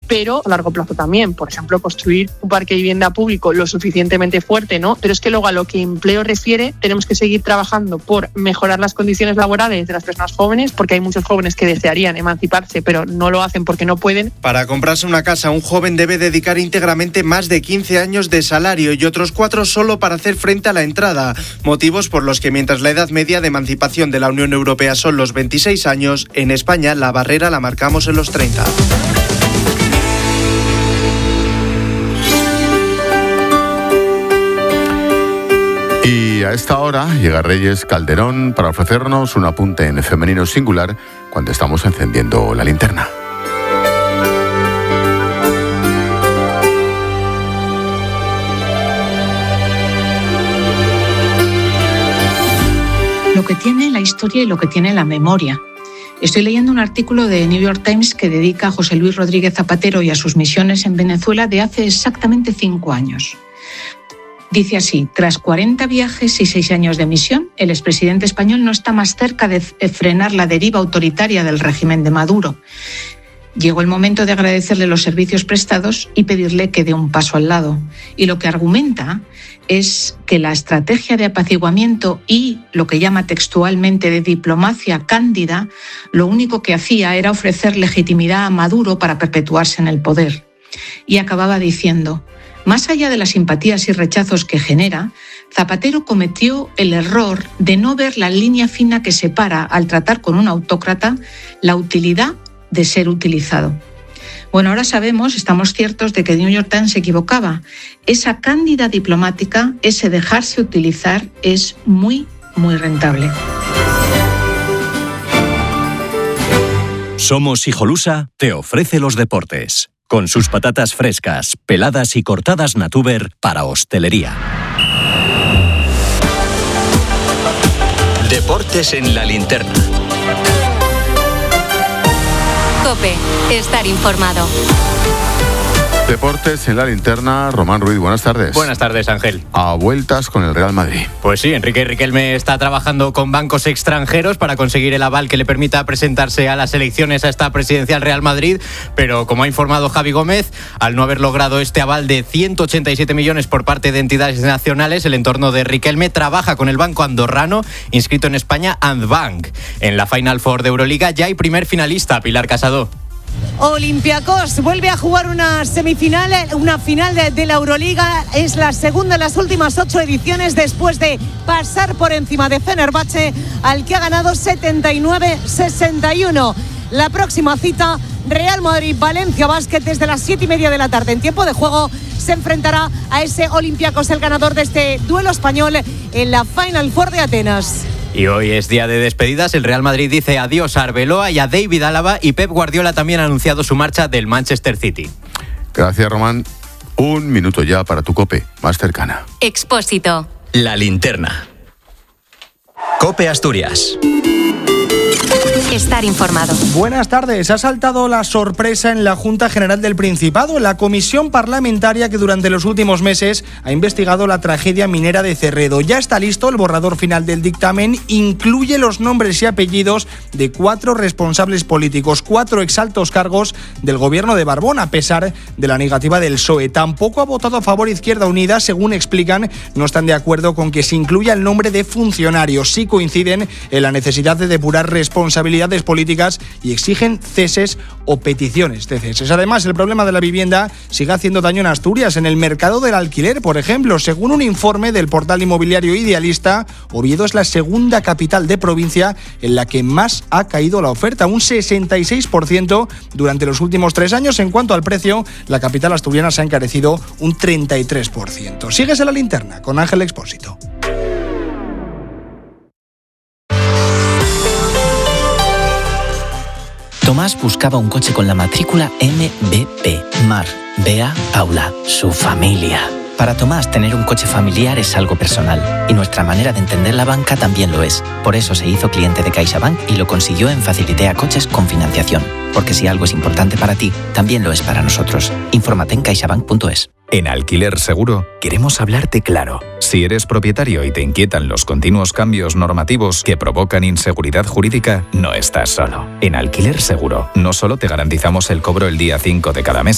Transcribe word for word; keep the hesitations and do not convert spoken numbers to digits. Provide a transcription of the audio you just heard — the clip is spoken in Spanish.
pero a largo plazo también. Por ejemplo, construir un parque de vivienda público lo suficientemente fuerte, ¿no? Pero es que luego a lo que empleo refiere, tenemos que seguir trabajando por mejorar las condiciones laborales de las personas jóvenes, porque hay muchos jóvenes que desearían emanciparse, pero no lo hacen porque no pueden. Para comprarse una casa, un joven debe dedicar íntegramente más de quince años de salario y otros cuatro solo para hacer frente a la entrada. Motivos por los que mientras la edad media de emancipación de la Unión Europea son los veintiséis años, en España la barrera la marcamos en los treinta. Y a esta hora llega Reyes Calderón para ofrecernos un apunte en femenino singular cuando estamos encendiendo la linterna. Lo que tiene la historia y lo que tiene la memoria. Estoy leyendo un artículo de New York Times que dedica a José Luis Rodríguez Zapatero y a sus misiones en Venezuela de hace exactamente cinco años. Dice así: tras cuarenta viajes y seis años de misión, el expresidente español no está más cerca de frenar la deriva autoritaria del régimen de Maduro. Llegó el momento de agradecerle los servicios prestados y pedirle que dé un paso al lado. Y lo que argumenta es que la estrategia de apaciguamiento y lo que llama textualmente de diplomacia cándida, lo único que hacía era ofrecer legitimidad a Maduro para perpetuarse en el poder. Y acababa diciendo: más allá de las simpatías y rechazos que genera, Zapatero cometió el error de no ver la línea fina que separa, al tratar con un autócrata, la utilidad de ser utilizado. Bueno, ahora sabemos, estamos ciertos de que New York Times se equivocaba. Esa cándida diplomática, ese dejarse utilizar, es muy, muy rentable. Somos Hijolusa te ofrece los deportes, con sus patatas frescas, peladas y cortadas Natuber para hostelería. Deportes en la linterna. COPE, estar informado. Deportes en la linterna, Román Ruiz, buenas tardes. Buenas tardes, Ángel. A vueltas con el Real Madrid. Pues sí, Enrique Riquelme está trabajando con bancos extranjeros para conseguir el aval que le permita presentarse a las elecciones a esta presidencial Real Madrid, pero como ha informado Javi Gómez, al no haber logrado este aval de ciento ochenta y siete millones por parte de entidades nacionales, el entorno de Riquelme trabaja con el banco andorrano inscrito en España, Andbank. En la Final Four de Euroliga ya hay primer finalista, Pilar Casado. Olympiacos vuelve a jugar una semifinal, una final de, de la Euroliga. Es la segunda en las últimas ocho ediciones después de pasar por encima de Fenerbahce, al que ha ganado setenta y nueve sesenta y uno. La próxima cita, Real Madrid-Valencia Basket, desde las siete y media de la tarde. En tiempo de juego se enfrentará a ese Olympiacos, el ganador de este duelo español, en la Final Four de Atenas. Y hoy es día de despedidas. El Real Madrid dice adiós a Arbeloa y a David Álava, y Pep Guardiola también ha anunciado su marcha del Manchester City. Gracias, Román. Un minuto ya para tu COPE más cercana. Expósito. La linterna. COPE Asturias. Estar informado. Buenas tardes. Ha saltado la sorpresa en la Junta General del Principado, la comisión parlamentaria que durante los últimos meses ha investigado la tragedia minera de Cerredo. Ya está listo el borrador final del dictamen. Incluye los nombres y apellidos de cuatro responsables políticos, cuatro exaltos cargos del gobierno de Barbón, a pesar de la negativa del P S O E. Tampoco ha votado a favor Izquierda Unida. Según explican, no están de acuerdo con que se incluya el nombre de funcionarios. Sí coinciden en la necesidad de depurar responsabilidades políticas y exigen ceses o peticiones de ceses. Además, el problema de la vivienda sigue haciendo daño en Asturias, en el mercado del alquiler, por ejemplo. Según un informe del portal inmobiliario Idealista, Oviedo es la segunda capital de provincia en la que más ha caído la oferta, un sesenta y seis por ciento durante los últimos tres años. En cuanto al precio, la capital asturiana se ha encarecido un treinta y tres por ciento. Sigues en la linterna con Ángel Expósito. Tomás buscaba un coche con la matrícula M B P. Mar, Bea, Paula, su familia. Para Tomás, tener un coche familiar es algo personal, y nuestra manera de entender la banca también lo es. Por eso se hizo cliente de CaixaBank y lo consiguió en Facilitea Coches con financiación. Porque si algo es importante para ti, también lo es para nosotros. Infórmate en caixabank punto es. En Alquiler Seguro queremos hablarte claro. Si eres propietario y te inquietan los continuos cambios normativos que provocan inseguridad jurídica, no estás solo. En Alquiler Seguro no solo te garantizamos el cobro el día cinco de cada mes,